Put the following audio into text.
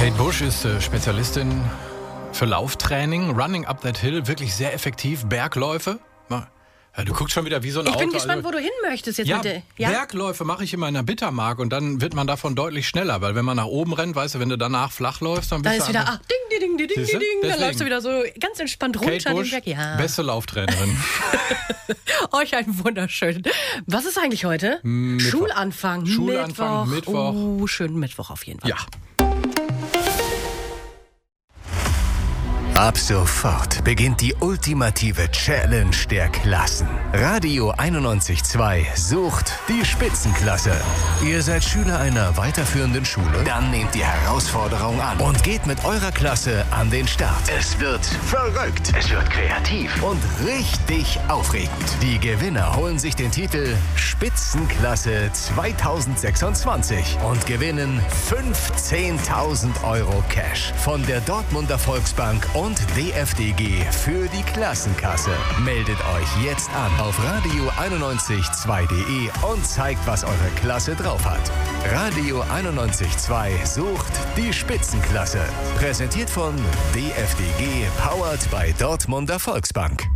Kate Bush ist Spezialistin für Lauftraining, Running Up That Hill, wirklich sehr effektiv, Bergläufe. Ja, du guckst schon wieder wie so ein Auto. Ich bin gespannt, wo du hin möchtest jetzt bitte. Ja, Bergläufe mache ich immer in der Bittermark und dann wird man davon deutlich schneller, weil wenn man nach oben rennt, weißt du, wenn du danach flach läufst, dann bist ist wieder, ding, ding, ding, ding, ding, dann läufst du wieder so ganz entspannt runter Kate Bush, den Berg. Ja. beste Lauftrainerin. Euch ein wunderschön. Was ist eigentlich heute? Mittwoch. Schulanfang. Mittwoch. Oh, schönen Mittwoch auf jeden Fall. Ja. Ab sofort beginnt die ultimative Challenge der Klassen. Radio 91.2 sucht die Spitzenklasse. Ihr seid Schüler einer weiterführenden Schule? Dann nehmt die Herausforderung an und geht mit eurer Klasse an den Start. Es wird verrückt, es wird kreativ und richtig aufregend. Die Gewinner holen sich den Titel Spitzenklasse 2026 und gewinnen 15.000 € Cash von der Dortmunder Volksbank und DFDG für die Klassenkasse. Meldet euch jetzt an auf radio912.de und zeigt, was eure Klasse drauf hat. Radio 91.2 sucht die Spitzenklasse. Präsentiert von DFDG, powered by Dortmunder Volksbank.